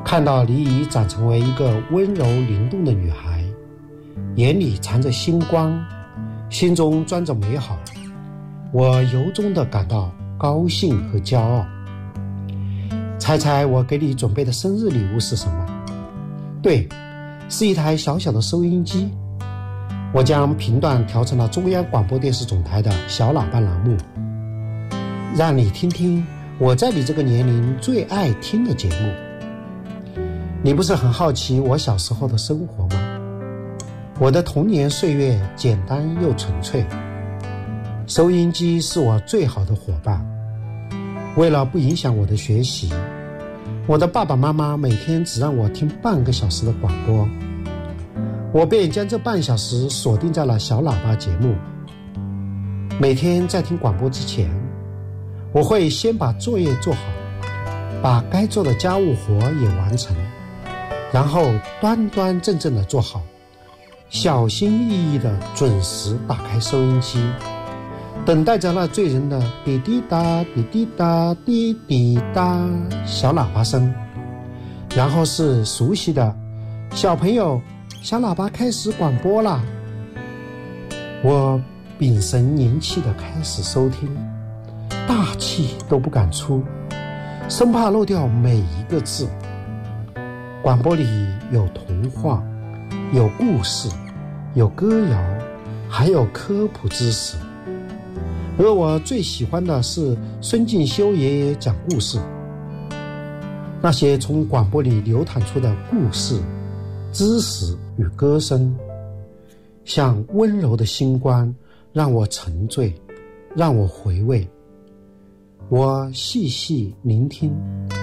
看到李姨长成为一个温柔灵动的女孩，眼里藏着星光，心中装着美好，我由衷地感到高兴和骄傲。猜猜我给你准备的生日礼物是什么？对，是一台小小的收音机。我将频段调成了中央广播电视总台的小喇叭栏目，让你听听我在你这个年龄最爱听的节目。你不是很好奇我小时候的生活吗？我的童年岁月简单又纯粹，收音机是我最好的伙伴。为了不影响我的学习，我的爸爸妈妈每天只让我听半个小时的广播，我便将这半小时锁定在了小喇叭节目。每天在听广播之前，我会先把作业做好，把该做的家务活也完成，然后端端正正地做好，小心翼翼地准时打开收音机，等待着那醉人的滴滴答滴滴答滴滴答小喇叭声，然后是熟悉的小朋友，小喇叭开始广播啦。我屏神凝气地开始收听，大气都不敢出，生怕漏掉每一个字。广播里有童话，有故事，有歌谣，还有科普知识。而我最喜欢的是孙敬修爷爷讲故事，那些从广播里流淌出的故事、知识与歌声，像温柔的星光，让我沉醉，让我回味。我细细聆听，